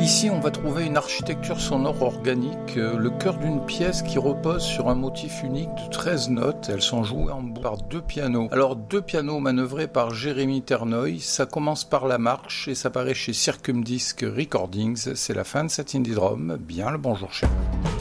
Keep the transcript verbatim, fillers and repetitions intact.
Ici, on va trouver une architecture sonore organique, euh, le cœur d'une pièce qui repose sur un motif unique de treize notes. Elles sont jouées en par deux pianos. Alors, deux pianos manœuvrés par Jérémy Ternoy. Ça commence par la marche et ça paraît chez Circumdisc Recordings. C'est la fin de cet Indie Drum. Bien le bonjour, cher.